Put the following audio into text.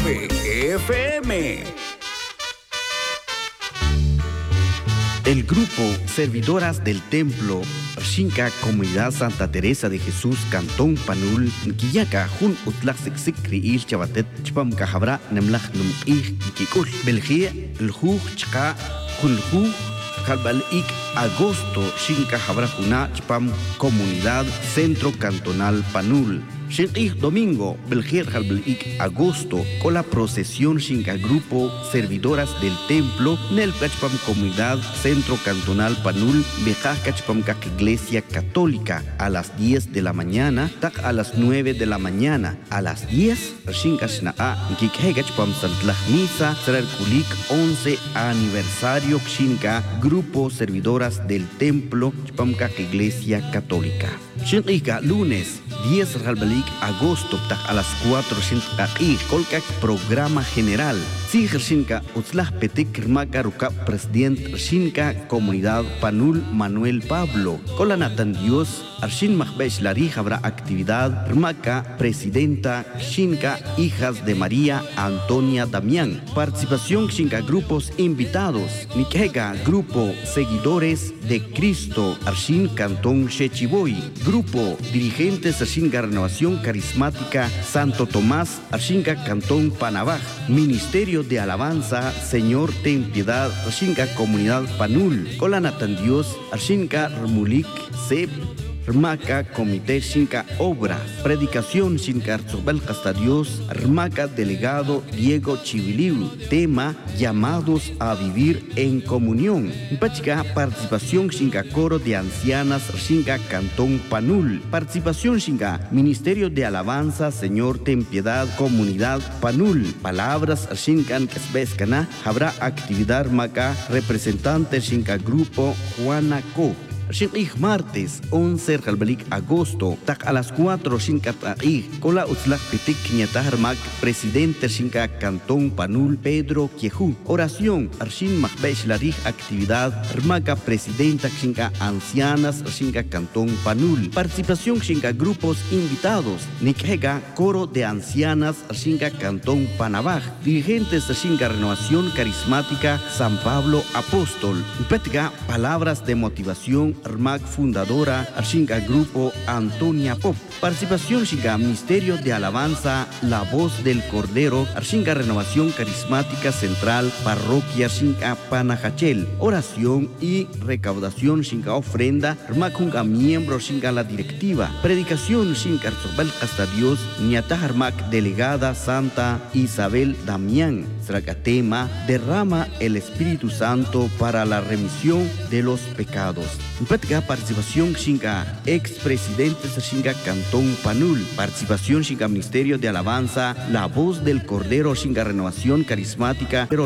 FM. El grupo Servidoras del Templo Xinca Comunidad Santa Teresa de Jesús Cantón Panul Nkiyaca Jun Utlak Sikri Il Chabatet Chpam Cahabra Nemlach Num Ik Kikul Belgia El Juj Chka Jun Juj Kalbal Ik Agosto Xinca Habra Juna Chpam Comunidad Centro Cantonal Panul Xinqih Domingo, Belgier Halblik Agosto, con la procesión Xinca Grupo Servidoras del Templo, Nel Cachpam Comunidad Centro Cantonal Panul, Bejaj Cachpam Iglesia Católica, a las 10 de la mañana, tak a las 9 de la mañana, a las 10, Xinca Xna'a, Kikhe Cachpam Santlaj Misa, será el Kulik 11 aniversario Xinca Grupo Servidoras del Templo, Chpam Iglesia Católica. Xinqihka lunes 10 agosto a las 4 colca programa general. Sigur Xinca Utzlah Petik Rmaka Ruka Presidente Xinca Comunidad Panul Manuel Pablo. Con la Natan Dios Arshin Mahbesh Lari habrá actividad Rmaka Presidenta Xinca Hijas de María Antonia Damián. Participación Xinca grupos invitados. Nikega Grupo Seguidores de Cristo Arshin Cantón Shechiboy. Grupo Dirigentes Xinca Renovación Carismática Santo Tomás Xinca Cantón Panabaj. Ministerio de Alabanza Señor Ten Piedad Xinca Comunidad Panul. Con Natan Dios Xinca Rmulik Seb Rmaka Comité Xinca Obra. Predicación Xinca Arzobel hasta Dios Rmaka Delegado Diego Chibiliu. Tema Llamados a vivir en comunión. Pachica Participación Xinca Coro de Ancianas Xinca Cantón Panul. Participación Xinca Ministerio de Alabanza Señor Ten Piedad Comunidad Panul. Palabras Xinca Kesbeskana. Habrá actividad Maca Representante Xinca Grupo Juana Co. Xinqih martes 11 agosto, tak a las 4 Xinca Cola Utzlak Pitik Ñataharmak, Presidente Xinca Cantón Panul Pedro Quiejú. Oración Arshin Mahbesh Larij actividad Rmaka Presidenta Xinca Ancianas Xinca Cantón Panul. Participación Xinca grupos invitados. Nikhega Coro de Ancianas Xinca Cantón Panabaj. Dirigentes Xinca Renovación Carismática San Pablo Apóstol. Petga Palabras de motivación Rmak fundadora Xinca Grupo Antonia Pop. Participación Xinca Ministerio de Alabanza La Voz del Cordero Xinca Renovación Carismática Central Parroquia Xinca Panajachel. Oración y recaudación Xinca ofrenda Rmak Junga miembro Xinca la directiva. Predicación Xinca Arzobel hasta Dios Ñatah Rmak Delegada Santa Isabel Damián. Tema derrama el Espíritu Santo para la remisión de los pecados. Petga participación Xinca expresidentes Xinca Cantón Panul. Participación Xinca Ministerio de Alabanza La Voz del Cordero Xinca Renovación Carismática.